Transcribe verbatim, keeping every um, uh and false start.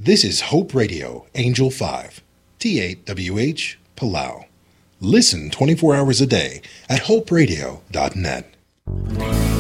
This is Hope Radio, Angel five, T eight W H, Palau. Listen twenty-four hours a day at hope radio dot net.